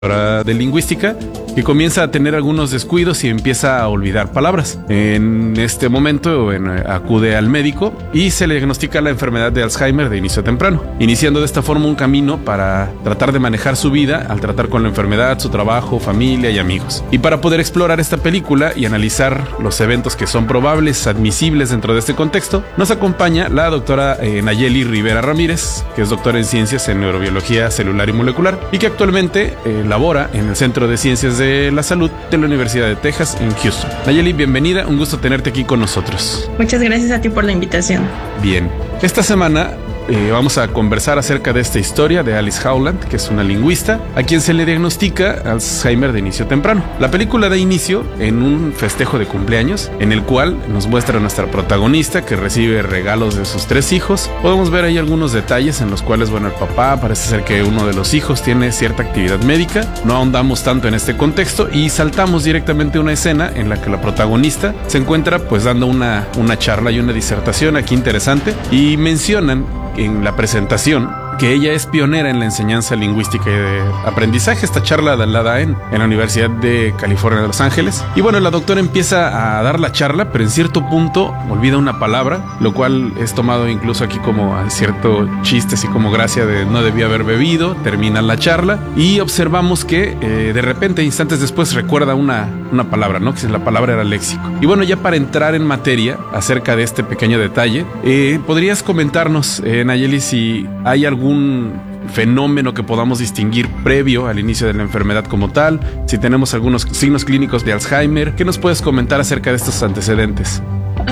de lingüística, que comienza a tener algunos descuidos y empieza a olvidar palabras. En este momento acude al médico y se le diagnostica la enfermedad de Alzheimer de inicio temprano, iniciando de esta forma un camino para tratar de manejar su vida al tratar con la enfermedad, su trabajo, familia y amigos. Y para poder explorar esta película y analizar los eventos que son probables, admisibles dentro de este contexto, nos acompaña la doctora Nayeli Rivera Ramírez, que es doctora en ciencias en neurobiología celular y molecular y que actualmente labora en el Centro de Ciencias de la Salud de la Universidad de Texas en Houston. Nayeli, bienvenida, un gusto tenerte aquí con nosotros. Muchas gracias a ti por la invitación. Bien, esta semana vamos a conversar acerca de esta historia de Alice Howland, que es una lingüista a quien se le diagnostica Alzheimer de inicio temprano. La película da inicio en un festejo de cumpleaños en el cual nos muestra a nuestra protagonista que recibe regalos de sus 3 hijos. Podemos ver ahí algunos detalles en los cuales, el papá parece ser que uno de los hijos tiene cierta actividad médica. No ahondamos tanto en este contexto y saltamos directamente a una escena en la que la protagonista se encuentra dando una charla y una disertación aquí interesante, y mencionan en la presentación que ella es pionera en la enseñanza lingüística y de aprendizaje. Esta charla la da en la Universidad de California de Los Ángeles. Y la doctora empieza a dar la charla, pero en cierto punto olvida una palabra, lo cual es tomado incluso aquí como a cierto chiste, así como gracia de no debía haber bebido. Termina la charla y observamos que de repente, instantes después, recuerda una palabra, ¿no? Que la palabra era léxico. Y ya para entrar en materia acerca de este pequeño detalle, ¿podrías comentarnos, Nayeli, si hay algún fenómeno que podamos distinguir previo al inicio de la enfermedad como tal? Si tenemos algunos signos clínicos de Alzheimer, ¿qué nos puedes comentar acerca de estos antecedentes?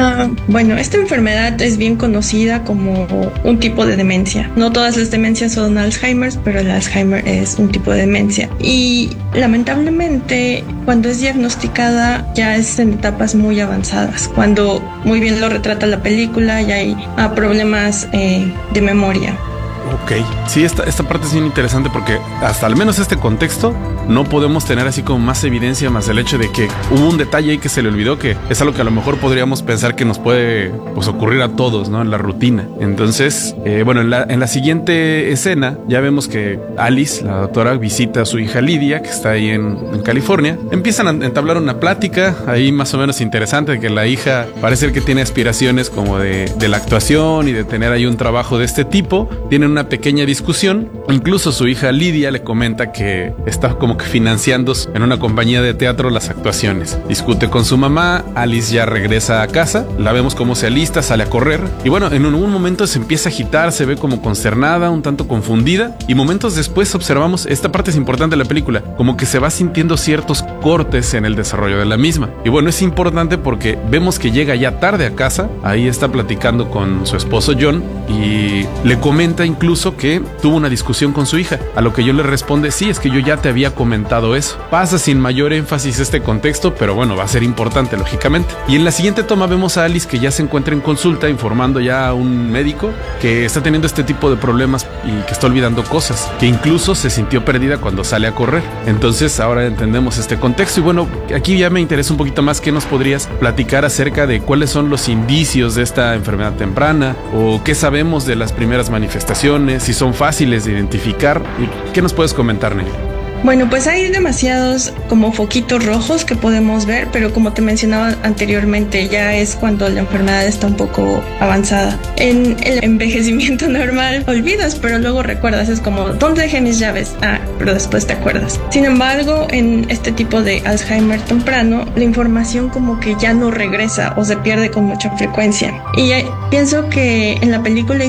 Esta enfermedad es bien conocida como un tipo de demencia. No todas las demencias son Alzheimer, pero el Alzheimer es un tipo de demencia. Y lamentablemente, cuando es diagnosticada, ya es en etapas muy avanzadas. Cuando, muy bien lo retrata la película, ya hay problemas de memoria. Ok, sí, esta parte es bien interesante porque hasta al menos este contexto no podemos tener así como más evidencia, más el hecho de que hubo un detalle ahí que se le olvidó, que es algo que a lo mejor podríamos pensar que nos puede ocurrir a todos, ¿no? En la rutina. Entonces, en la siguiente escena ya vemos que Alice, la doctora, visita a su hija Lidia, que está ahí en California. Empiezan a entablar una plática ahí más o menos interesante, de que la hija parece que tiene aspiraciones como de la actuación y de tener ahí un trabajo de este tipo. Tienen una pequeña discusión. Incluso su hija Lidia le comenta que está como que financiando en una compañía de teatro las actuaciones. Discute con su mamá. Alice ya regresa a casa, la vemos como se alista, sale a correr y en un momento se empieza a agitar, se ve como consternada, un tanto confundida, y momentos después observamos, esta parte es importante de la película, como que se va sintiendo ciertos cortes en el desarrollo de la misma. Y es importante porque vemos que llega ya tarde a casa. Ahí está platicando con su esposo John y le comenta incluso que tuvo una discusión con su hija, a lo que yo le responde: sí, es que yo ya te había comentado eso. Pasa sin mayor énfasis este contexto, pero va a ser importante lógicamente. Y en la siguiente toma vemos a Alice que ya se encuentra en consulta informando ya a un médico que está teniendo este tipo de problemas y que está olvidando cosas, que incluso se sintió perdida cuando sale a correr. Entonces ahora entendemos este contexto y aquí ya me interesa un poquito más. ¿Qué nos podrías platicar acerca de cuáles son los indicios de esta enfermedad temprana o qué sabemos de las primeras manifestaciones, si son fáciles de identificar? ¿Y qué nos puedes comentar, Nelly? Pues hay demasiados como foquitos rojos que podemos ver, pero como te mencionaba anteriormente, ya es cuando la enfermedad está un poco avanzada. En el envejecimiento normal olvidas, pero luego recuerdas. Es como, ¿dónde dejé mis llaves? Pero después te acuerdas. Sin embargo, en este tipo de Alzheimer temprano, la información como que ya no regresa o se pierde con mucha frecuencia. Y pienso que en la película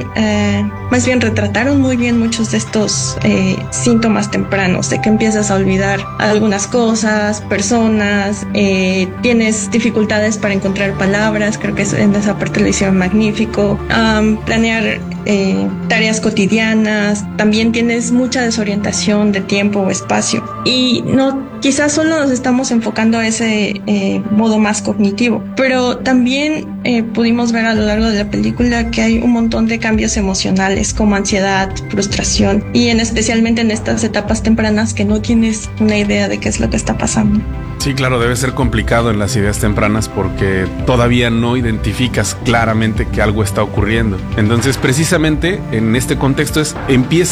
más bien retrataron muy bien muchos de estos síntomas tempranos, de que empiezas a olvidar algunas cosas, personas, tienes dificultades para encontrar palabras. Creo que en esa parte lo hicieron magnífico. Planear tareas cotidianas, también tienes mucha desorientación de tiempo o espacio, y quizás solo nos estamos enfocando a ese modo más cognitivo, pero también pudimos ver a lo largo de la película que hay un montón de cambios emocionales como ansiedad, frustración, y especialmente en estas etapas tempranas que no tienes una idea de qué es lo que está pasando. Sí, claro, debe ser complicado en las ideas tempranas porque todavía no identificas claramente que algo está ocurriendo. Entonces, precisamente en este contexto empieza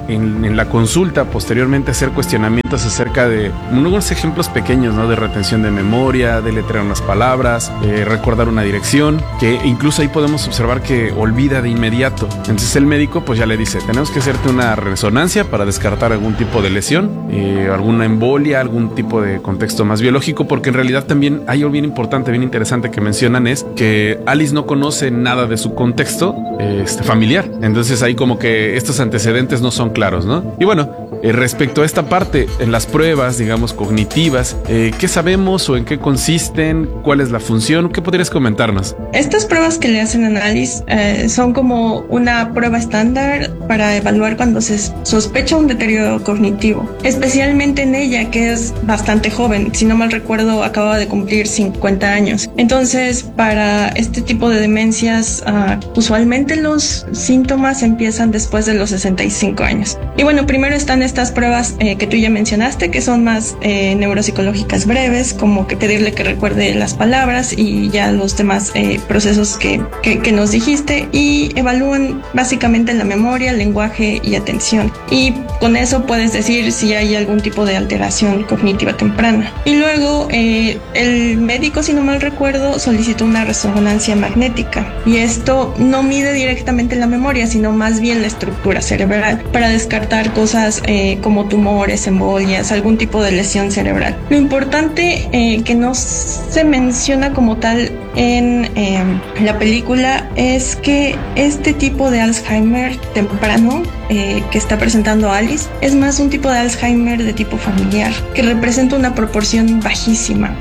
en la consulta posteriormente hacer cuestionamientos acerca de unos ejemplos pequeños, ¿no? De retención de memoria, de letrear unas palabras, recordar una dirección, que incluso ahí podemos observar que olvida de inmediato. Entonces el médico pues ya le dice, tenemos que hacerte una resonancia para descartar algún tipo de lesión, alguna embolia, algún tipo de contexto más biológico, porque en realidad también hay algo bien importante, bien interesante que mencionan, es que Alice no conoce nada de su contexto familiar. Entonces ahí como que estos antecedentes no son claros, ¿no? Y bueno, respecto a esta parte, en las pruebas, digamos, cognitivas, ¿qué sabemos o en qué consisten? ¿Cuál es la función? ¿Qué podrías comentarnos? Estas pruebas que le hacen a Alice son como una prueba estándar para evaluar cuando se sospecha un deterioro cognitivo, especialmente en ella, que es bastante joven. Si no mal recuerdo, acababa de cumplir 50 años. Entonces, para este tipo de demencias, usualmente los síntomas empiezan después de los 65 años. Y bueno, primero están estas pruebas que tú ya mencionaste, que son más neuropsicológicas breves, como que pedirle que recuerde las palabras y ya los demás procesos que nos dijiste, y evalúan básicamente la memoria, el lenguaje y atención. Y con eso puedes decir si hay algún tipo de alteración cognitiva temprana. Y luego el médico, si no mal recuerdo, solicitó una resonancia magnética, y esto no mide directamente la memoria, sino más bien la estructura cerebral, para descartar cosas como tumores, embolias, algún tipo de lesión cerebral. Lo importante que no se menciona como tal en la película es que este tipo de Alzheimer temprano que está presentando Alice es más un tipo de Alzheimer de tipo familiar, que representa una proporción bajísima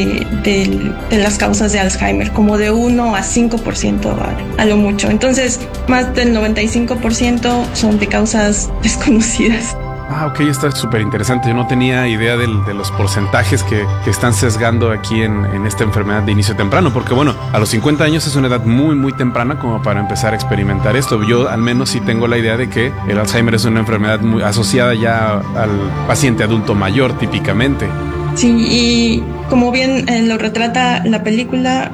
de las causas de Alzheimer, como de 1 a 5% a lo mucho. Entonces, más del 95% son de causas desconocidas. Ah, ok, está súper interesante. Yo no tenía idea de los porcentajes que están sesgando aquí en esta enfermedad de inicio temprano, porque bueno, a los 50 años es una edad muy, muy temprana como para empezar a experimentar esto. Yo al menos sí tengo la idea de que el Alzheimer es una enfermedad muy asociada ya al paciente adulto mayor típicamente. Sí, y como bien lo retrata la película,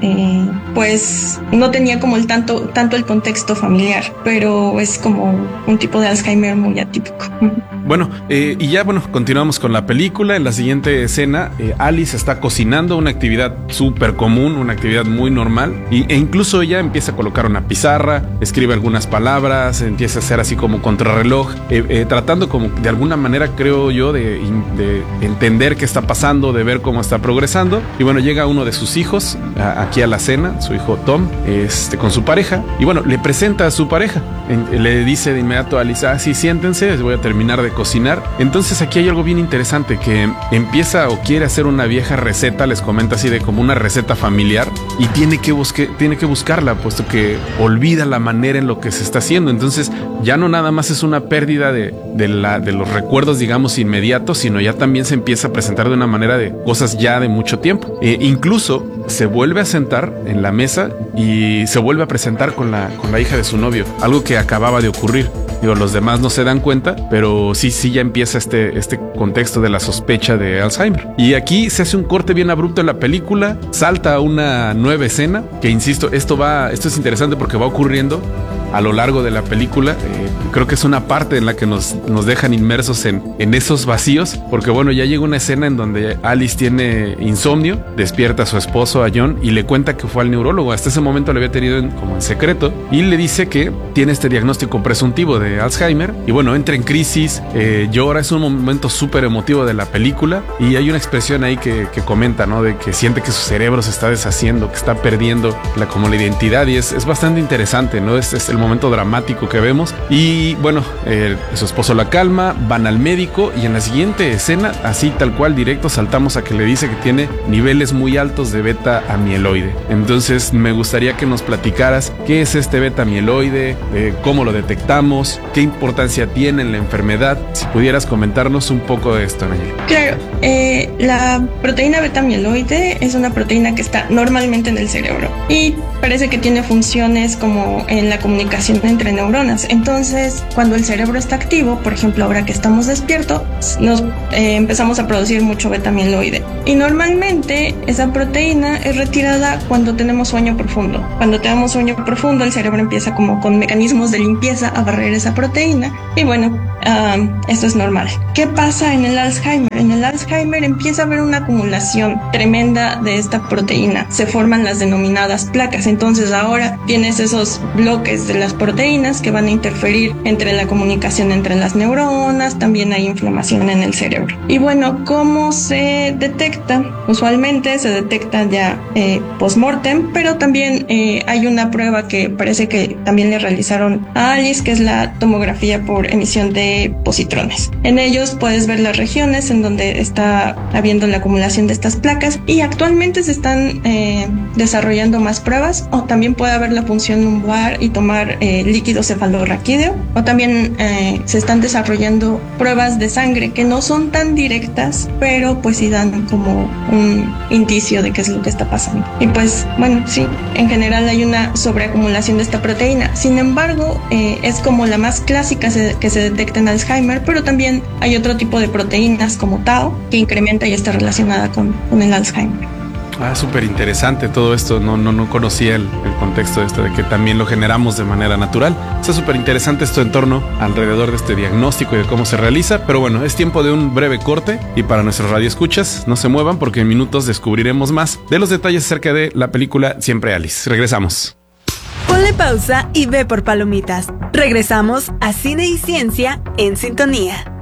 pues no tenía como tanto el contexto familiar, pero es como un tipo de Alzheimer muy atípico. Bueno, y ya continuamos con la película. En la siguiente escena, Alice está cocinando, una actividad súper común, una actividad muy normal, e incluso ella empieza a colocar una pizarra, escribe algunas palabras, empieza a hacer así como contrarreloj, tratando como de alguna manera, creo yo, de entender qué está pasando, de ver cómo está progresando. Y bueno, llega uno de sus hijos aquí a la cena, su hijo Tom, con su pareja, y bueno, le presenta a su pareja. Le dice de inmediato a Alice, sí, siéntense, les voy a terminar de cocinar. Entonces aquí hay algo bien interesante, que empieza o quiere hacer una vieja receta, les comenta así de como una receta familiar, y tiene que buscarla, puesto que olvida la manera en lo que se está haciendo. Entonces ya no nada más es una pérdida de los recuerdos, digamos, inmediatos, sino ya también se empieza a presentar de una manera de cosas ya de mucho tiempo. Incluso se vuelve a sentar en la mesa y se vuelve a presentar con la hija de su novio, algo que acababa de ocurrir. Digo, los demás no se dan cuenta, pero sí ya empieza este contexto de la sospecha de Alzheimer. Y aquí se hace un corte bien abrupto en la película, salta a una nueva escena, que insisto, esto es interesante porque va ocurriendo a lo largo de la película. Creo que es una parte en la que nos dejan inmersos en esos vacíos, porque bueno, ya llega una escena en donde Alice tiene insomnio, despierta a su esposo, a John, y le cuenta que fue al neurólogo. Hasta ese momento lo había tenido como en secreto, y le dice que tiene este diagnóstico presuntivo de Alzheimer, y bueno, entra en crisis, llora. Es un momento súper emotivo de la película, y hay una expresión ahí que comenta, ¿no? De que siente que su cerebro se está deshaciendo, que está perdiendo como la identidad, y es bastante interesante, ¿no? Es el momento dramático que vemos. Y bueno, su esposo la calma, van al médico, y en la siguiente escena, así tal cual directo, saltamos a que le dice que tiene niveles muy altos de beta amiloide. Entonces me gustaría que nos platicaras qué es este beta amiloide, cómo lo detectamos, qué importancia tiene en la enfermedad. Si pudieras comentarnos un poco de esto, Nayeli. Claro, la proteína beta amiloide es una proteína que está normalmente en el cerebro y parece que tiene funciones como en la comunicación entre neuronas. Entonces, cuando el cerebro está activo, por ejemplo, ahora que estamos despiertos, nos empezamos a producir mucho beta amiloide. Y normalmente esa proteína es retirada cuando tenemos sueño profundo. Cuando tenemos sueño profundo, el cerebro empieza como con mecanismos de limpieza a barrer esa proteína. Y bueno, esto es normal. ¿Qué pasa en el Alzheimer? En el Alzheimer empieza a haber una acumulación tremenda de esta proteína. Se forman las denominadas placas. Entonces ahora tienes esos bloques de las proteínas que van a interferir entre la comunicación entre las neuronas. También hay inflamación en el cerebro. Y bueno, ¿cómo se detecta? Usualmente se detecta ya post-mortem, pero también hay una prueba que parece que también le realizaron a Alice, que es la tomografía por emisión de positrones. En ellos puedes ver las regiones en donde está habiendo la acumulación de estas placas, y actualmente se están desarrollando más pruebas, o también puede haber la punción lumbar y tomar líquido cefalorraquídeo, o también se están desarrollando pruebas de sangre que no son tan directas, pero pues sí dan como un indicio de qué es lo que está pasando. Y pues bueno, sí, en general hay una sobreacumulación de esta proteína. Sin embargo, es como la más clásica que se detecta en Alzheimer, pero también hay otro tipo de proteínas como Tau que incrementa y está relacionada con el Alzheimer. Súper interesante todo esto. No conocía el contexto de esto, de que también lo generamos de manera natural. Está súper interesante esto en torno alrededor de este diagnóstico y de cómo se realiza. Pero bueno, es tiempo de un breve corte, y para nuestros radioescuchas, no se muevan porque en minutos descubriremos más de los detalles acerca de la película Siempre Alice. Regresamos. Ponle pausa y ve por palomitas. Regresamos a Cine y Ciencia en Sintonía.